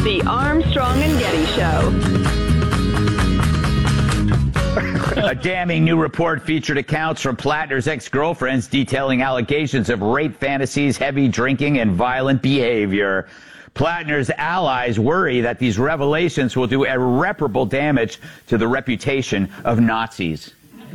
The Armstrong and Getty Show. A damning new report featured accounts from Plattner's ex-girlfriends detailing allegations of rape fantasies, heavy drinking, and violent behavior. Plattner's allies worry that these revelations will do irreparable damage to the reputation of Nazis.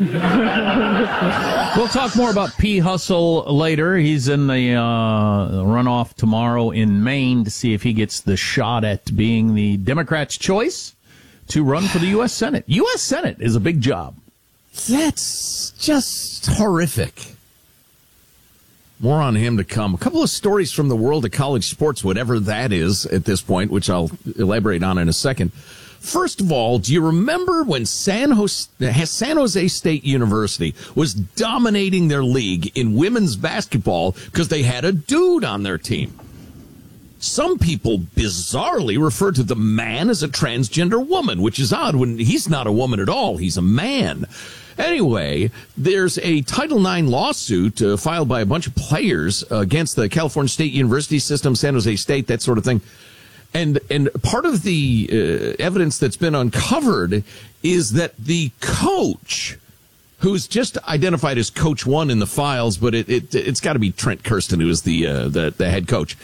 We'll talk more about P. Hustle later. He's in the runoff tomorrow in Maine to see if he gets the shot at being the Democrats' choice to run for the U.S. Senate. U.S. Senate is a big job. That's just horrific. More on him to come. A couple of stories from the world of college sports, whatever that is at this point, which I'll elaborate on in a second. First of all, do you remember when San Jose State University was dominating their league in women's basketball because they had a dude on their team? Some people bizarrely refer to the man as a transgender woman, which is odd when he's not a woman at all. He's a man. Anyway, there's a Title IX lawsuit filed by a bunch of players against the California State University system, San Jose State, that sort of thing. And part of the evidence that's been uncovered is that the coach, who's just identified as Coach One in the files, but it's got to be Trent Kirsten, who is the head coach,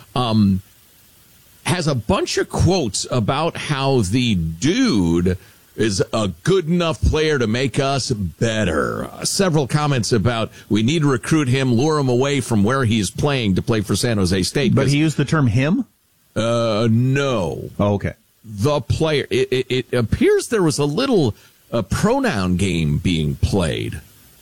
has a bunch of quotes about how the dude is a good enough player to make us better. Several comments about we need to recruit him, lure him away from where he's playing to play for San Jose State. But he used the term him? No. Oh, okay. The player. It appears there was a little pronoun game being played.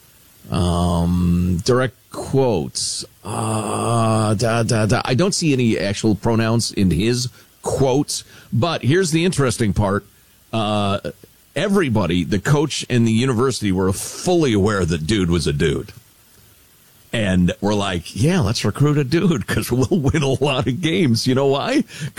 Direct quotes. I don't see any actual pronouns in his quotes, but here's the interesting part. Everybody, the coach and the university, were fully aware that dude was a dude. And we're like, yeah, let's recruit a dude because we'll win a lot of games. You know why?